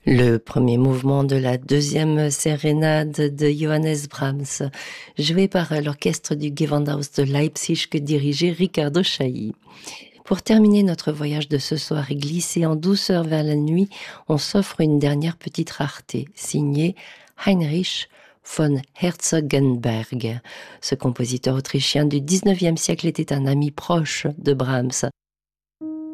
Le premier mouvement de la deuxième sérénade de Johannes Brahms, joué par l'orchestre du Gewandhaus de Leipzig que dirigeait Riccardo Chailly. Pour terminer notre voyage de ce soir et glisser en douceur vers la nuit, on s'offre une dernière petite rareté, signée Heinrich von Herzogenberg. Ce compositeur autrichien du 19e siècle était un ami proche de Brahms.